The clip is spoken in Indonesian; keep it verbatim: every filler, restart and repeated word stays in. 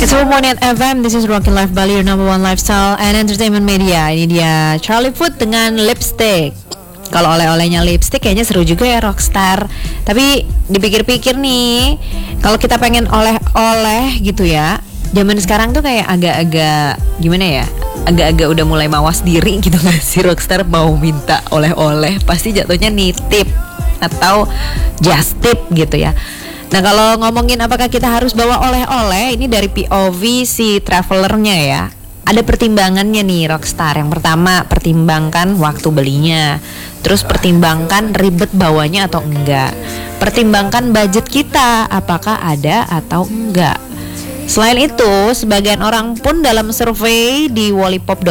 It's Harmonian F M. This is Rockin' Life Bali, your number one lifestyle and entertainment media. Ini dia Charlie Puth dengan Lipstick. Kalau oleh-olehnya lipstick kayaknya seru juga ya Rockstar. Tapi dipikir-pikir nih, kalau kita pengen oleh-oleh gitu ya, zaman sekarang tuh kayak agak-agak gimana ya, agak-agak udah mulai mawas diri gitu gak sih Rockstar mau minta oleh-oleh, pasti jatuhnya nitip atau just tip gitu ya. Nah kalau ngomongin apakah kita harus bawa oleh-oleh, ini dari P O V si travelernya ya. Ada pertimbangannya nih Rockstar. Yang pertama, pertimbangkan waktu belinya. Terus pertimbangkan ribet bawanya atau enggak. Pertimbangkan budget kita, apakah ada atau enggak. Selain itu, sebagian orang pun dalam survei di wallipop